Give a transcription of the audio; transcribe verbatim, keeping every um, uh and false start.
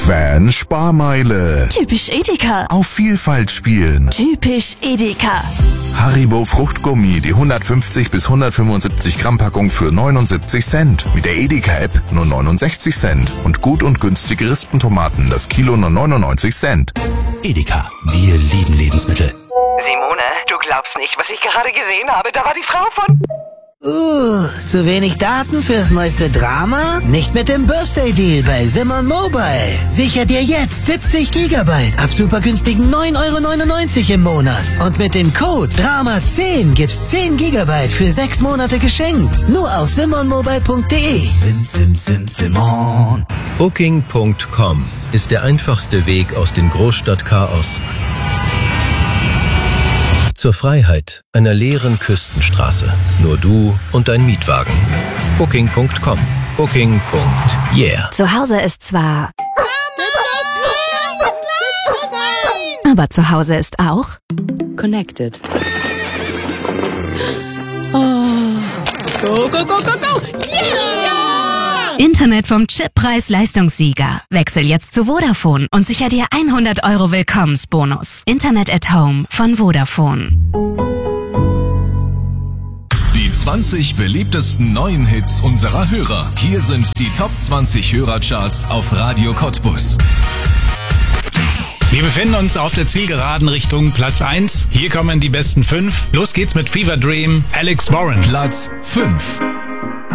Fan-Sparmeile. Typisch Edeka. Auf Vielfalt spielen. Typisch Edeka. Haribo Fruchtgummi, die hundertfünfzig bis hundertfünfundsiebzig Gramm Packung für neunundsiebzig Cent. Mit der Edeka-App nur neunundsechzig Cent. Und gut und günstige Rispentomaten, das Kilo nur neunundneunzig Cent. Edeka, wir lieben Lebensmittel. Simone, du glaubst nicht, was ich gerade gesehen habe. Da war die Frau von... Uh, zu wenig Daten fürs neueste Drama? Nicht mit dem Birthday Deal bei Simon Mobile. Sicher dir jetzt siebzig Gigabyte ab super günstigen neun Euro neunundneunzig im Monat. Und mit dem Code Drama zehn gibt's zehn Gigabyte für sechs Monate geschenkt. Nur auf simon mobile punkt de. Sim, sim, sim, Simon. Booking punkt com ist der einfachste Weg aus dem Großstadtchaos zur Freiheit einer leeren Küstenstraße. Nur du und dein Mietwagen. Booking punkt com. Booking. Yeah. Zu Hause ist zwar... Aber zu Hause ist auch... Connected. Oh. Go, go, go, go, go! Yeah! Internet vom Chip Preis-Leistungssieger. Wechsel jetzt zu Vodafone und sicher dir hundert Euro Willkommensbonus. Internet at Home von Vodafone. Die zwanzig beliebtesten neuen Hits unserer Hörer. Hier sind die Top zwanzig Hörercharts auf Radio Cottbus. Wir befinden uns auf der Zielgeraden Richtung Platz eins. Hier kommen die besten fünf. Los geht's mit Fever Dream, Alex Warren. Platz fünf.